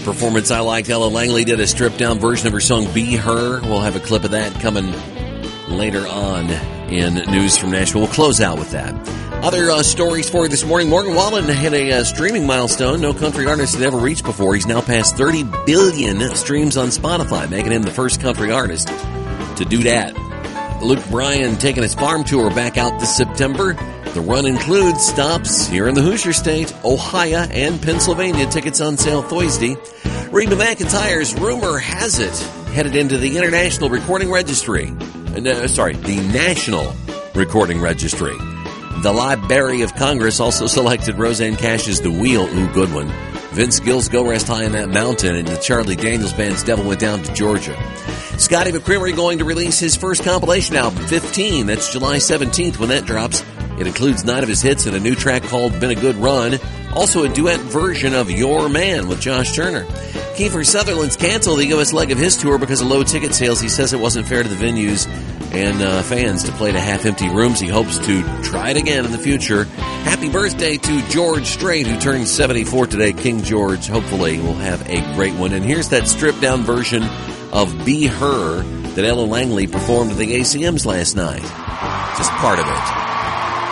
performance I liked. Ella Langley did a stripped-down version of her song Be Her. We'll have a clip of that coming later on in News from Nashville. We'll close out with that. Other stories for you this morning. Morgan Wallen hit a streaming milestone no country artist had ever reached before. He's now passed 30 billion streams on Spotify, making him the first country artist to do that. Luke Bryan taking his farm tour back out this September. The run includes stops here in the Hoosier State, Ohio, and Pennsylvania. Tickets on sale Thursday. Reba McEntire's Rumor Has It headed into the International Recording Registry. The National Recording Registry. The Library of Congress also selected Roseanne Cash's The Wheel. Ooh, good one. Vince Gill's Go Rest High in That Mountain, and the Charlie Daniels Band's Devil Went Down to Georgia. Scotty McCreery going to release his first compilation album, 15. That's July 17th when that drops. It includes 9 of his hits and a new track called Been a Good Run. Also a duet version of Your Man with Josh Turner. Kiefer Sutherland's canceled the U.S. leg of his tour because of low ticket sales. He says it wasn't fair to the venues and fans to play to half-empty rooms. He hopes to try it again in the future. Happy birthday to George Strait, who turned 74 today. King George, hopefully, will have a great one. And here's that stripped-down version of Be Her that Ella Langley performed at the ACMs last night. Just part of it.